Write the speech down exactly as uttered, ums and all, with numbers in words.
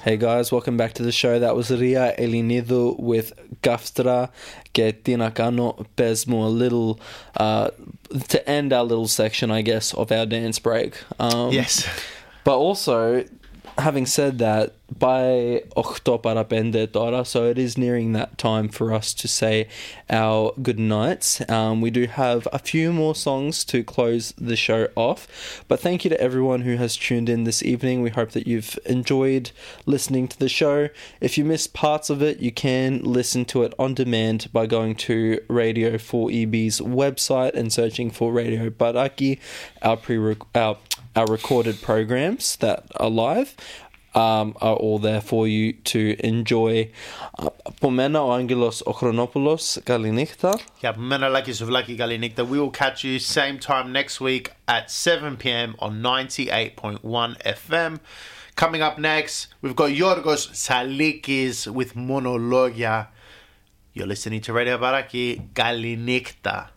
Hey guys, welcome back to the show. That was Ria Elinidu with Gafstra και τι να κάνω, πες μου a little, uh, to end our little section, I guess, of our dance break. Um, yes. But also, having said that, by ocho para pende tora, so it is nearing that time for us to say our good nights. Um, we do have a few more songs to close the show off, but thank you to everyone who has tuned in this evening. We hope that you've enjoyed listening to the show. If you missed parts of it, you can listen to it on demand by going to Radio four E B's website and searching for Radio Baraki, our pre our our recorded programs that are live. Um, are all there for you to enjoy. Από μένα ο Άγγελος ο Χρονόπουλος. Καλή νύχτα. Yeah, από μένα Λάκη Σουβλάκη, καλή νύχτα. We will catch you same time next week at seven p.m. on ninety-eight point one F M. Coming up next, we've got Yorgos Salikis with Monologia. You're listening to Radio Baraki. Καλή νύχτα.